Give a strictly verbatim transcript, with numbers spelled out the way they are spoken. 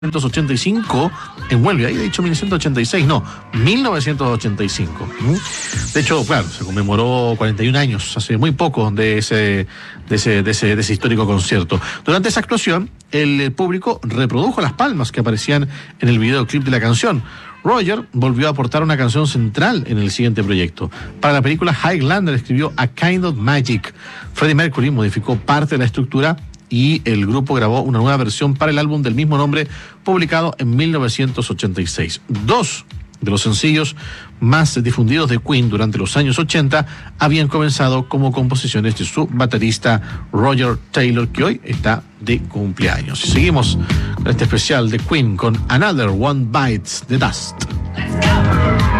mil novecientos ochenta y cinco en Wembley, ahí he dicho mil novecientos ochenta y seis, no, mil novecientos ochenta y cinco. De hecho, claro, se conmemoró cuarenta y un años, hace muy poco, de ese, de ese, de ese, de ese histórico concierto. Durante esa actuación, el público reprodujo las palmas que aparecían en el videoclip de la canción. Roger volvió a aportar una canción central en el siguiente proyecto. Para la película, Highlander escribió A Kind of Magic. Freddie Mercury modificó parte de la estructura y el grupo grabó una nueva versión para el álbum del mismo nombre, publicado en mil novecientos ochenta y seis. Dos de los sencillos más difundidos de Queen durante los años ochenta habían comenzado como composiciones de su baterista Roger Taylor, que hoy está de cumpleaños. Y seguimos con este especial de Queen con Another One Bites the Dust.